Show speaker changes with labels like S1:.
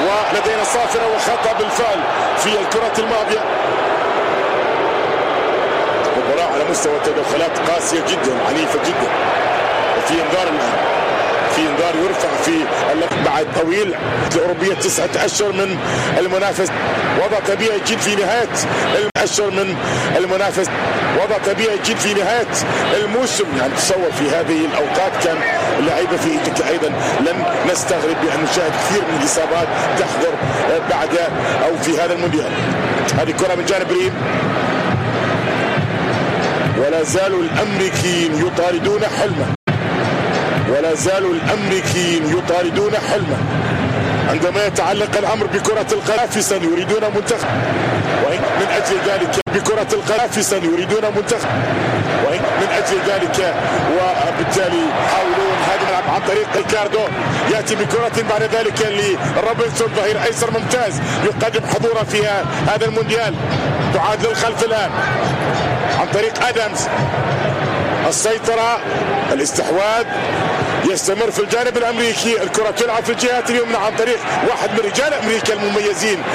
S1: ولدينا صافرة وخطأ بالفعل في الكرة الماضية. مباراة على مستوى التدخلات قاسية جدا، عنيفة جدا، وفي انذار الآن، في انذار يرفع في بعد طويل الأوروبية 9 أشهر من المنافس. وضع طبيعي جدا في نهاية أشهر من المنافس، وضع طبيعي جدا في نهاية الموسم. يعني تصور في هذه الأوقات كان اللعيبة في إيجابية أيضا. لن نستغرب بأن نشاهد كثير من الإصابات تحضر بعد أو في هذا المونديال. هذه كرة من جانب ريم، ولا زالوا الأمريكيين يطاردون حلمه، ولا زالوا الأمريكيين يطاردون حلمه. عندما يتعلق الأمر بكرة القافصة يريدون منتخب، ومن أجل ذلك بكرة القافصة يريدون منتخب، ومن أجل ذلك وبالتالي يحاولون هذا الملعب عن طريق ريكاردو. يأتي بكرة بعد ذلك لروبنسون ظهير أيسر ممتاز يقدم حضوره في هذا المونديال. تعاد للخلف الآن عن طريق آدمز. السيطرة، الاستحواذ يستمر في الجانب الأمريكي. الكرة تلعب في الجهات اليمنى عن طريق واحد من رجال أمريكا المميزين